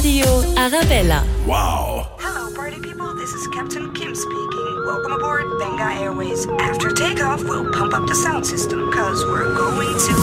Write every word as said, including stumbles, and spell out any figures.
Radio Arabella. Wow. Hello, party people. This is Captain Kim speaking. Welcome aboard Benga Airways. After takeoff, we'll pump up the sound system, cause we're going to